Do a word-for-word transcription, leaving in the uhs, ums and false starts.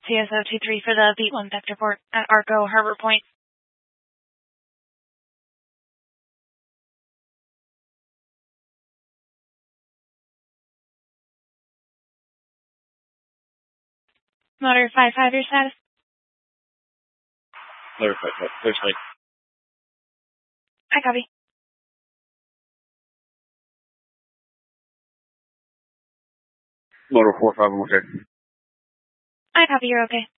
C S O two three for the B one vector port at Arco Harbor Point. Motor five five, your status? Motor five five, clear sight. I copy. Motor four five, I'm okay. I copy, you're okay.